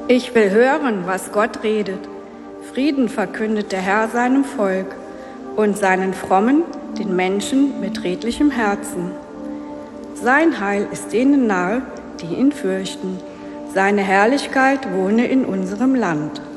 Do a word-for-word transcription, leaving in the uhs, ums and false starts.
Ich will hören, was Gott redet. Frieden verkündet der Herr seinem Volk und seinen Frommen, den Menschen mit redlichem Herzen. Sein Heil ist denen nahe, die ihn fürchten. Seine Herrlichkeit wohne in unserem Land.